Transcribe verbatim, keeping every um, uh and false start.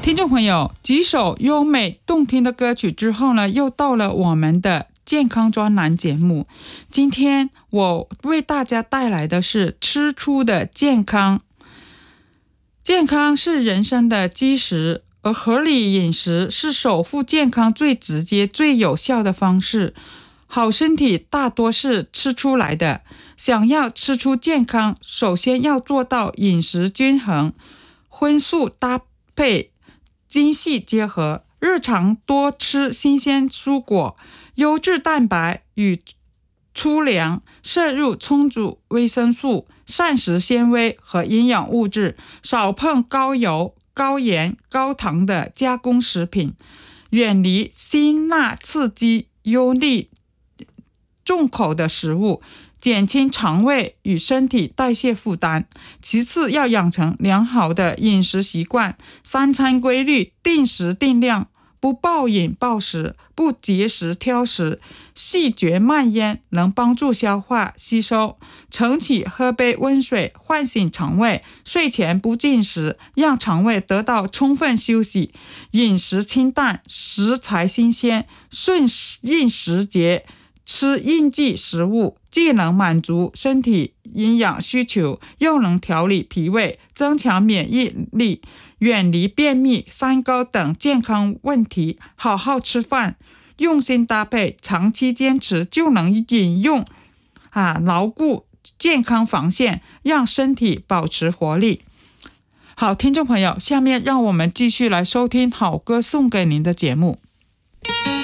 听众朋友，几首优美动听的歌曲之后呢，又到了我们的健康专栏节目。今天我为大家带来的是吃出的健康。健康是人生的基石，而合理饮食是守护健康最直接、最有效的方式。好身体大多是吃出来的，想要吃出健康，首先要做到饮食均衡，荤素搭配，精细结合，日常多吃新鲜蔬果，优质蛋白与粗粮，摄入充足维生素、膳食纤维和营养物质，少碰高油、高盐、高糖的加工食品，远离辛辣刺激、油腻重口的食物，减轻肠胃与身体代谢负担。其次，要养成良好的饮食习惯，三餐规律，定时定量，不暴饮暴食，不节食挑食，细嚼慢咽，能帮助消化吸收。晨起喝杯温水，唤醒肠胃，睡前不进食，让肠胃得到充分休息。饮食清淡，食材新鲜，顺应时节，吃应季食物，既能满足身体营养需求，又能调理脾胃，增强免疫力，远离便秘、三高等健康问题。好好吃饭，用心搭配，长期坚持，就能引用啊牢固健康防线，让身体保持活力。好，听众朋友，下面让我们继续来收听好歌送给您的节目。